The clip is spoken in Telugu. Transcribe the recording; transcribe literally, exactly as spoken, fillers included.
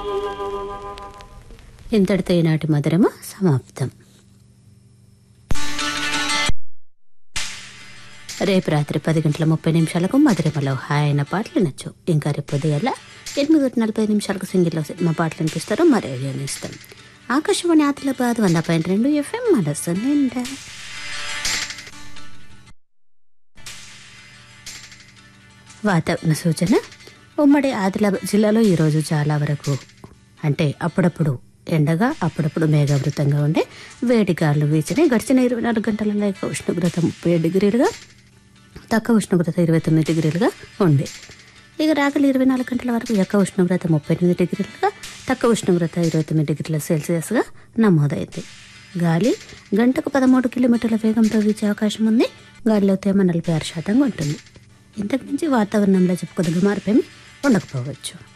ఇంతటితో ఈనాటి మధురమ సమాప్తం. రేపు రాత్రి పది గంటల ముప్పై నిమిషాలకు మధురమలో హాయైన పాటలు నచ్చు. ఇంకా రేపు ఉదయాల ఎనిమిది గంటల నలభై నిమిషాలకు సింగిల్లో మా పాటలు అనిపిస్తారు. మా రేడియోని ఇస్తాం. ఆకాశవాణి ఆదిలాబాద్ వంద పాయింట్ రెండు ఎఫ్ఎం మనసు నిండా. వాతావరణ సూచన. ఉమ్మడి ఆదిలాబాద్ జిల్లాలో ఈరోజు చాలా వరకు అంటే అప్పుడప్పుడు ఎండగా అప్పుడప్పుడు మేఘావృతంగా ఉండే వేడి గాలులు వీచినాయి. గడిచిన ఇరవై నాలుగు గంటలలో యొక్క ఉష్ణోగ్రత ముప్పై ఏడు డిగ్రీలుగా, తక్కువ ఉష్ణోగ్రత ఇరవై తొమ్మిది డిగ్రీలుగా ఉంది. ఇక రాగల ఇరవై నాలుగు గంటల వరకు యొక్క ఉష్ణోగ్రత ముప్పై ఎనిమిది డిగ్రీలుగా, తక్కువ ఉష్ణోగ్రత ఇరవై తొమ్మిది డిగ్రీల సెల్సియస్గా నమోదైంది. గాలి గంటకు పదమూడు కిలోమీటర్ల వేగంతో వీచే అవకాశం ఉంది. గాలిలో తేమ నలభై ఆరు శాతంగా ఉంటుంది. ఇంతకు మించి వాతావరణంలో చెప్పుకోదగ్గ మార్పేమి ఉండకపోవచ్చు.